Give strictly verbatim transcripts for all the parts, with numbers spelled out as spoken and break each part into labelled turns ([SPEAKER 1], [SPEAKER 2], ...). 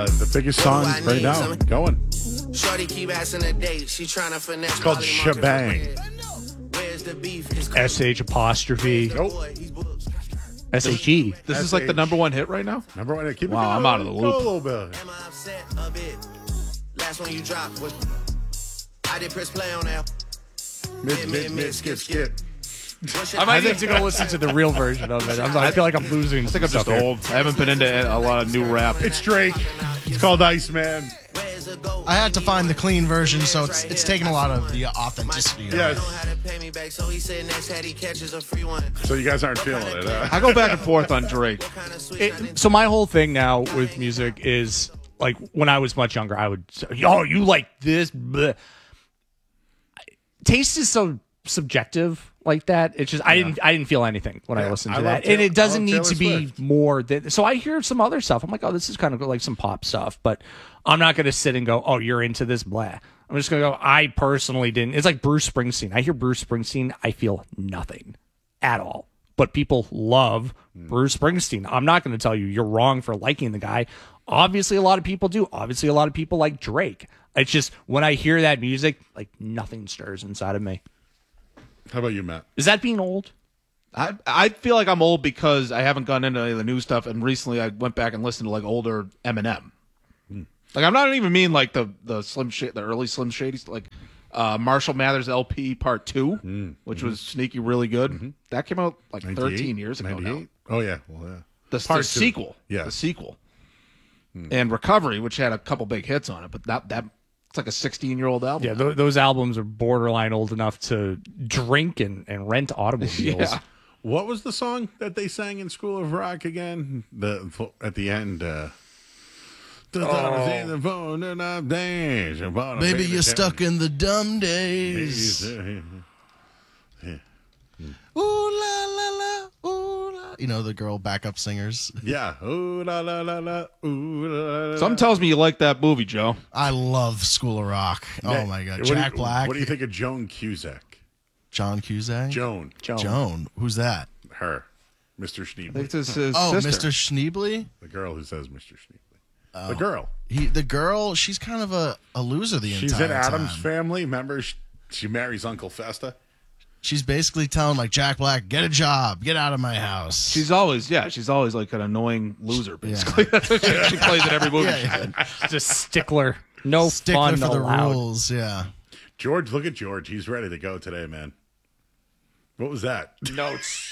[SPEAKER 1] the biggest song right now. Going.
[SPEAKER 2] Shorty keep asking a date. She trying to finesse.
[SPEAKER 1] It's called Shebang.
[SPEAKER 2] Where's the beef?
[SPEAKER 3] S H apostrophe.
[SPEAKER 1] Nope.
[SPEAKER 3] S H E.
[SPEAKER 4] This is like the number one hit right now?
[SPEAKER 1] Number one. Keep it
[SPEAKER 4] Wow,
[SPEAKER 1] going.
[SPEAKER 4] I'm out of the
[SPEAKER 1] Go
[SPEAKER 4] loop.
[SPEAKER 1] a little bit.
[SPEAKER 2] Am I upset a bit? Last one you dropped was. I did press play on that.
[SPEAKER 1] Mid, mid, mid, skip, skip.
[SPEAKER 3] I might need to go listen to the real version of it. I'm, I feel like I'm losing.
[SPEAKER 4] I think I'm just old. I haven't been into a lot of new rap.
[SPEAKER 1] It's Drake. It's called Iceman.
[SPEAKER 5] I had to find the clean version, so it's it's taking a lot of the authenticity.
[SPEAKER 1] Yes. So you guys aren't feeling it, huh?
[SPEAKER 4] I go back and forth on Drake.
[SPEAKER 3] It, so my whole thing now with music is like when I was much younger, I would say, "Oh, you like this?" Bleh. Taste is so subjective like that. It's just I didn't I didn't feel anything when
[SPEAKER 1] Yeah,
[SPEAKER 3] I listened
[SPEAKER 1] I
[SPEAKER 3] to
[SPEAKER 1] love
[SPEAKER 3] that,
[SPEAKER 1] Taylor-
[SPEAKER 3] and it doesn't
[SPEAKER 1] I
[SPEAKER 3] need
[SPEAKER 1] love
[SPEAKER 3] to
[SPEAKER 1] Taylor
[SPEAKER 3] be
[SPEAKER 1] Swift.
[SPEAKER 3] more. Than, so I hear some other stuff. I'm like, oh, this is kind of like some pop stuff, but I'm not going to sit and go, oh, you're into this, blah. I'm just going to go. I personally didn't. It's like Bruce Springsteen. I hear Bruce Springsteen, I feel nothing at all. But people love Bruce Springsteen. I'm not going to tell you you're wrong for liking the guy. Obviously, a lot of people do. Obviously, a lot of people like Drake. It's just when I hear that music, like nothing stirs inside of me.
[SPEAKER 1] How about you, Matt?
[SPEAKER 3] Is that being old?
[SPEAKER 4] I I feel like I'm old because I haven't gone into any of the new stuff, and recently I went back and listened to like older Eminem.
[SPEAKER 1] Hmm.
[SPEAKER 4] Like I'm not even mean like the the Slim Sh- the early Slim Shady, like uh, Marshall Mathers L P Part Two,
[SPEAKER 1] Hmm.
[SPEAKER 4] which
[SPEAKER 1] Mm-hmm.
[SPEAKER 4] was sneaky really good. That came out like thirteen years ago now.
[SPEAKER 1] ninety-eight? Oh, yeah. Well, yeah.
[SPEAKER 4] The,
[SPEAKER 1] Part
[SPEAKER 4] the
[SPEAKER 1] two.
[SPEAKER 4] sequel,
[SPEAKER 1] Yeah.
[SPEAKER 4] the sequel, and Recovery, which had a couple big hits on it, but that that it's like a sixteen year old album.
[SPEAKER 3] Yeah, th- those albums are borderline old enough to drink and, and rent automobiles.
[SPEAKER 4] Yeah.
[SPEAKER 1] What was the song that they sang in School of Rock again? The at the end. Uh,
[SPEAKER 5] Maybe you're stuck in the dumb days. Ooh la la la, ooh la. You know the girl backup singers.
[SPEAKER 1] Yeah. Ooh la la la la. Ooh la la la.
[SPEAKER 4] Something tells me you like that movie, Joe.
[SPEAKER 5] I love School of Rock. Oh my god,
[SPEAKER 1] What do you-
[SPEAKER 5] Jack Black,
[SPEAKER 1] What do you think of Joan Cusack?
[SPEAKER 5] John Cusack,
[SPEAKER 1] Joan.
[SPEAKER 3] Joan.
[SPEAKER 5] Joan. Who's that?
[SPEAKER 1] Her. Mister
[SPEAKER 4] I think
[SPEAKER 1] Schneebly.
[SPEAKER 4] it's his, his
[SPEAKER 5] Oh,
[SPEAKER 4] sister.
[SPEAKER 5] Mister Schneebly.
[SPEAKER 1] The girl who says Mister Schneebly. The girl.
[SPEAKER 5] He, the girl, she's kind of a, a loser the
[SPEAKER 1] She's
[SPEAKER 5] entire
[SPEAKER 1] in Adam's
[SPEAKER 5] time.
[SPEAKER 1] family. Remember, she, she marries Uncle Festa.
[SPEAKER 5] She's basically telling like Jack Black, get a job, get out of my house.
[SPEAKER 4] She's always, yeah, she's always like an annoying loser, basically. That's what she, she plays in every movie
[SPEAKER 5] Yeah,
[SPEAKER 4] she's
[SPEAKER 5] yeah.
[SPEAKER 4] in.
[SPEAKER 3] Just stickler. No
[SPEAKER 5] stickler
[SPEAKER 3] fun
[SPEAKER 5] for the
[SPEAKER 3] allowed.
[SPEAKER 5] rules. Yeah.
[SPEAKER 1] George, look at George. He's ready to go today, man. What was that?
[SPEAKER 3] Notes.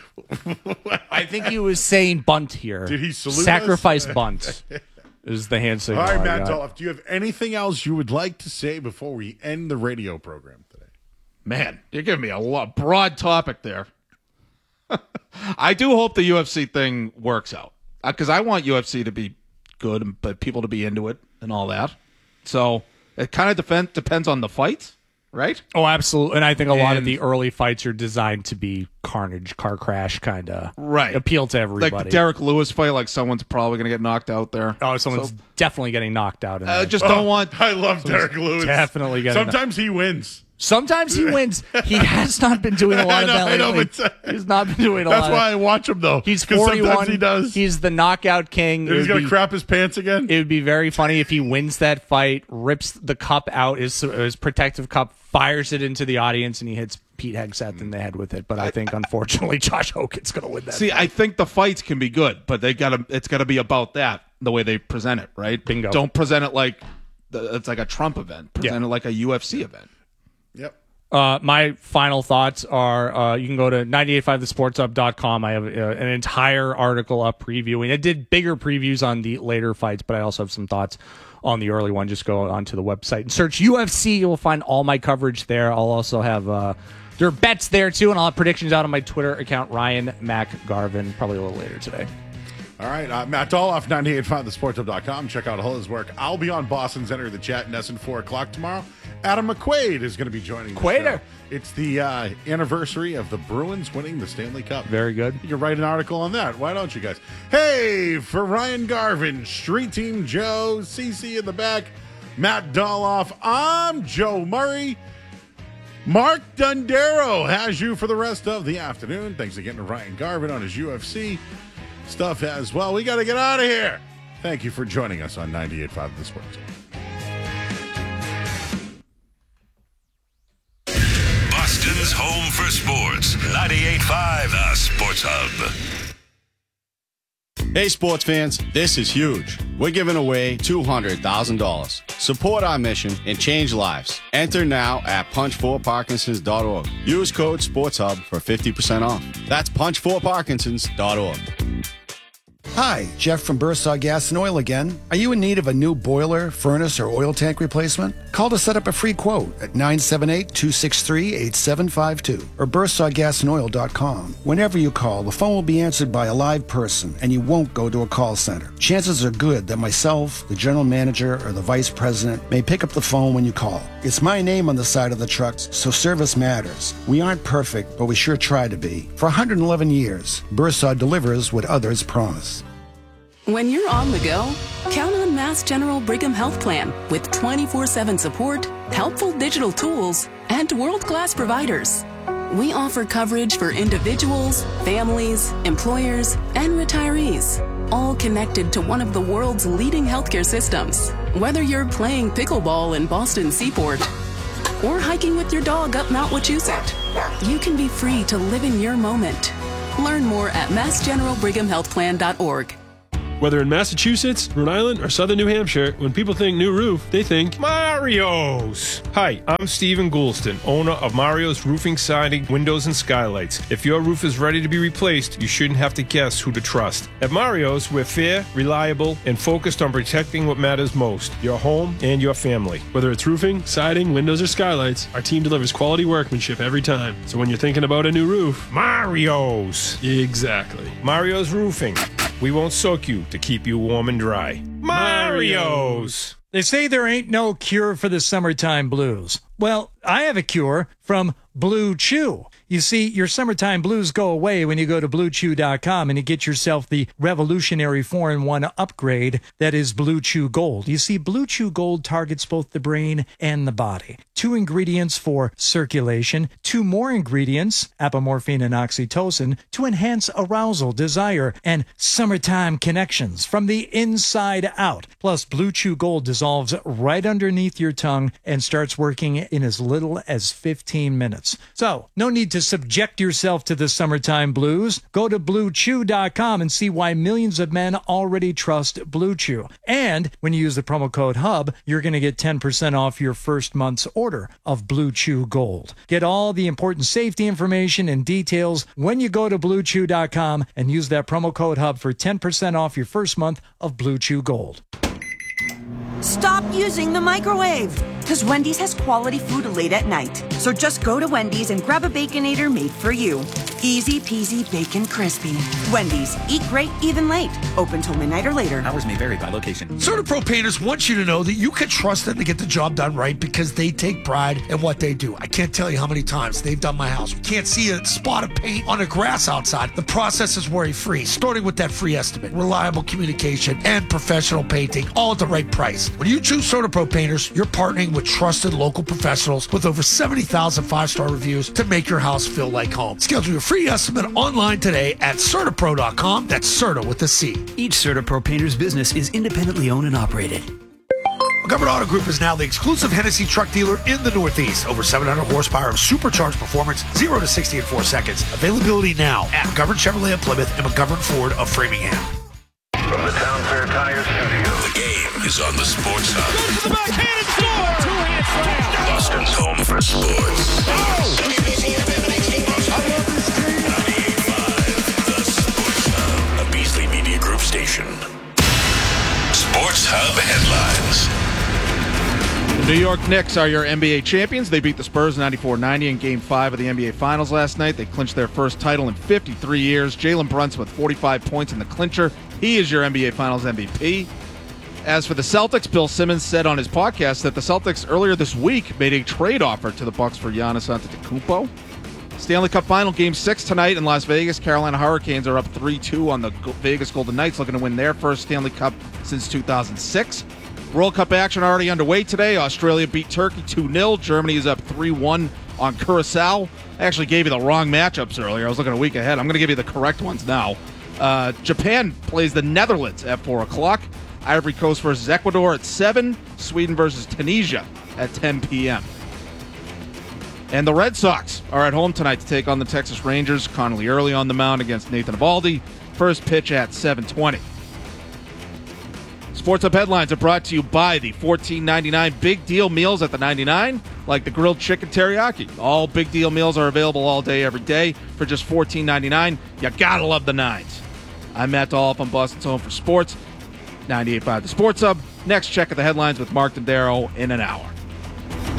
[SPEAKER 3] I think he was saying bunt here.
[SPEAKER 1] Did he salute us?
[SPEAKER 3] Sacrifice bunt is the hand signal.
[SPEAKER 1] All right,
[SPEAKER 3] I
[SPEAKER 1] Matt
[SPEAKER 3] got.
[SPEAKER 1] Dolph, do you have anything else you would like to say before we end the radio program today?
[SPEAKER 4] Man, you're giving me a lot, broad topic there. I do hope the U F C thing works out because I want U F C to be good, and but people to be into it and all that. So it kind of depend, depends on the fight, right?
[SPEAKER 3] Oh, absolutely. And I think a lot of
[SPEAKER 4] And-
[SPEAKER 3] the early fights are designed to be carnage, car crash kind of
[SPEAKER 4] Right.
[SPEAKER 3] appeal to everybody.
[SPEAKER 4] Like the Derek Lewis fight, like someone's probably going to get knocked out there.
[SPEAKER 3] oh, someone's definitely getting knocked out. In
[SPEAKER 4] I
[SPEAKER 3] there.
[SPEAKER 4] just don't want.
[SPEAKER 1] I love Derek Lewis.
[SPEAKER 3] definitely getting-
[SPEAKER 1] Sometimes he wins.
[SPEAKER 3] Sometimes he wins. He has not been doing a lot of
[SPEAKER 1] I know,
[SPEAKER 3] that
[SPEAKER 1] I know,
[SPEAKER 3] lately.
[SPEAKER 1] but-
[SPEAKER 3] He's not been doing a
[SPEAKER 1] That's
[SPEAKER 3] lot.
[SPEAKER 1] why
[SPEAKER 3] of,
[SPEAKER 1] I watch him, though.
[SPEAKER 3] he's
[SPEAKER 1] 'Cause
[SPEAKER 3] forty-one.
[SPEAKER 1] Sometimes he does.
[SPEAKER 3] He's the knockout king. It
[SPEAKER 1] He's
[SPEAKER 3] would
[SPEAKER 1] going
[SPEAKER 3] be-
[SPEAKER 1] to crap his pants again.
[SPEAKER 3] It would be very funny if he wins that fight, rips the cup out, his, his protective cup, fires it into the audience, and he hits Pete Hegseth in the head with it. But I think, unfortunately, Josh Hogan's going to win that.
[SPEAKER 4] See, I think the fights can be good, but they got to. It's got to be about that the way they present it, right?
[SPEAKER 3] Bingo.
[SPEAKER 4] Don't present it like the, it's like a Trump event. Present
[SPEAKER 3] Yeah.
[SPEAKER 4] it like a U F C event.
[SPEAKER 1] Yep.
[SPEAKER 3] Uh, my final thoughts are uh, you can go to nine eight five the sports up dot com. I have uh, an entire article up previewing. I did bigger previews on the later fights, but I also have some thoughts on the early one. Just go onto the website and search U F C. You will find all my coverage there. I'll also have uh, there are bets there too, and I'll have predictions out on my Twitter account, Ryan Mac Garvin, probably a little later today.
[SPEAKER 1] All right, uh, Matt Dolph, ninety-eight point five the sports hub dot com. Check out all his work. I'll be on Boston's Enter the Chat, Nesson, four o'clock tomorrow. Adam McQuaid is going to be joining the
[SPEAKER 3] Quader.
[SPEAKER 1] show. It's the uh, anniversary of the Bruins winning the Stanley Cup.
[SPEAKER 3] Very good.
[SPEAKER 1] You can write an article on that. Why don't you guys? Hey, for Ryan Garvin, Street Team Joe, Cece in the back, Matt Dolph, I'm Joe Murray. Mark Dundero has you for the rest of the afternoon. Thanks again to Ryan Garvin on his U F C stuff as well. We got to get out of here. Thank you for joining us on ninety-eight point five The Sports.
[SPEAKER 6] Boston's home for sports. ninety-eight point five The Sports Hub.
[SPEAKER 7] Hey, sports fans, this is huge. We're giving away two hundred thousand dollars. Support our mission and change lives. Enter now at punch four parkinsons dot org. Use code SPORTSHUB for fifty percent off. That's punch four parkinsons dot org.
[SPEAKER 8] Hi, Jeff from Bursaw Gas and Oil again. Are you in need of a new boiler, furnace, or oil tank replacement? Call to set up a free quote at nine seven eight, two six three, eight seven five two or bursaw gas and oil dot com. Whenever you call, the phone will be answered by a live person and you won't go to a call center. Chances are good that myself, the general manager, or the vice president may pick up the phone when you call. It's my name on the side of the trucks, so service matters. We aren't perfect, but we sure try to be. For one hundred eleven years, Bursaw delivers what others promise.
[SPEAKER 9] When you're on the go, count on Mass General Brigham Health Plan with twenty-four seven support, helpful digital tools, and world-class providers. We offer coverage for individuals, families, employers, and retirees, all connected to one of the world's leading healthcare systems. Whether you're playing pickleball in Boston Seaport or hiking with your dog up Mount Wachusett, you can be free to live in your moment. Learn more at mass general brigham health plan dot org.
[SPEAKER 10] Whether in Massachusetts, Rhode Island, or Southern New Hampshire, when people think new roof, they think Mario's. Hi, I'm Stephen Goulston, owner of Mario's Roofing, Siding, Windows, and Skylights. If your roof is ready to be replaced, you shouldn't have to guess who to trust. At Mario's, we're fair, reliable, and focused on protecting what matters most, your home and your family. Whether it's roofing, siding, windows, or skylights, our team delivers quality workmanship every time. So when you're thinking about a new roof, Mario's. Exactly. Mario's Roofing. We won't soak you to keep you warm and dry. Mario's.
[SPEAKER 11] They say there ain't no cure for the summertime blues. Well, I have a cure from Blue Chew. You see, your summertime blues go away when you go to blue chew dot com and you get yourself the revolutionary four in one upgrade that is Blue Chew Gold. You see, Blue Chew Gold targets both the brain and the body. Two ingredients for circulation, two more ingredients, apomorphine and oxytocin, to enhance arousal, desire, and summertime connections from the inside out. Plus, Blue Chew Gold dissolves right underneath your tongue and starts working in as little as fifteen minutes. So, no need to subject yourself to the summertime blues. Go to blue chew dot com and see why millions of men already trust Blue Chew. And when you use the promo code HUB, you're going to get ten percent off your first month's order of Blue Chew Gold. Get all the important safety information and details when you go to blue chew dot com and use that promo code HUB for ten percent off your first month of Blue Chew Gold.
[SPEAKER 12] Stop using the microwave, because Wendy's has quality food late at night. So just go to Wendy's and grab a Baconator made for you. Easy peasy bacon crispy. Wendy's, eat great even late. Open till midnight or later.
[SPEAKER 13] Hours may vary by location.
[SPEAKER 14] CertaPro Painters wants you to know that you can trust them to get the job done right because they take pride in what they do. I can't tell you how many times they've done my house. We can't see a spot of paint on the grass outside. The process is worry-free, starting with that free estimate, reliable communication, and professional painting, all at the right price. When you choose CertaPro Painters, you're partnering with trusted local professionals with over seventy thousand five-star reviews to make your house feel like home. Schedule your free estimate online today at Certapro dot com. That's Certa with a C.
[SPEAKER 13] Each CertaPro Painters business is independently owned and operated.
[SPEAKER 14] McGovern Auto Group is now the exclusive Hennessy truck dealer in the Northeast. Over seven hundred horsepower of supercharged performance, zero to sixty in four seconds. Availability now at McGovern Chevrolet of Plymouth and McGovern Ford of Framingham.
[SPEAKER 6] From the Town Fair Tire Studio, the game is on the Sports Hub.
[SPEAKER 15] Goes to the backhand and score! Two-hand slam!
[SPEAKER 6] Boston's home for sports.
[SPEAKER 15] Oh! I love this team!
[SPEAKER 6] ninety-eight point five, the Sports Hub, a Beasley Media Group station. Sports Hub headlines.
[SPEAKER 4] The New York Knicks are your N B A champions. They beat the Spurs ninety-four ninety in Game five of the N B A Finals last night. They clinched their first title in fifty-three years. Jalen Brunson with forty-five points in the clincher. He is your N B A Finals M V P. As for the Celtics, Bill Simmons said on his podcast that the Celtics earlier this week made a trade offer to the Bucks for Giannis Antetokounmpo. Stanley Cup Final Game six tonight in Las Vegas. Carolina Hurricanes are up three two on the Vegas Golden Knights, looking to win their first Stanley Cup since two thousand six. World Cup action already underway today. Australia beat Turkey two nil. Germany is up three one on Curacao. I actually gave you the wrong matchups earlier. I was looking a week ahead. I'm going to give you the correct ones now. Uh, Japan plays the Netherlands at four o'clock. Ivory Coast versus Ecuador at seven. Sweden versus Tunisia at ten p.m. And the Red Sox are at home tonight to take on the Texas Rangers. Connolly Early on the mound against Nathan Eovaldi. First pitch at seven twenty. Sports Hub headlines are brought to you by the fourteen ninety-nine Big Deal Meals at the ninety-nine, like the grilled chicken teriyaki. All Big Deal Meals are available all day, every day for just fourteen ninety-nine. You gotta love the nines. I'm Matt Dolph on Boston's Home for Sports, ninety-eight point five The Sports Hub. Next, check of the headlines with Mark Dendero in an hour.